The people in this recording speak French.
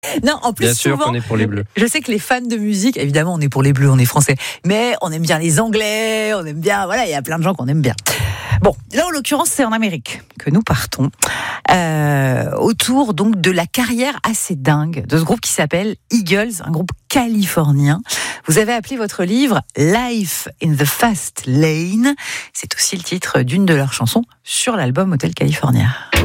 Non, en plus, Bien sûr souvent, qu'on est pour les Bleus. je sais que les fans de musique, évidemment, on est pour les Bleus, on est français, mais on aime bien les Anglais, on aime bien, voilà, il y a plein de gens qu'on aime bien. Bon, là, en l'occurrence, c'est en Amérique que nous partons, autour donc de la carrière assez dingue de ce groupe qui s'appelle Eagles, un groupe californien. Vous avez appelé votre livre Life in the Fast Lane. C'est aussi le titre d'une de leurs chansons sur l'album Hotel California.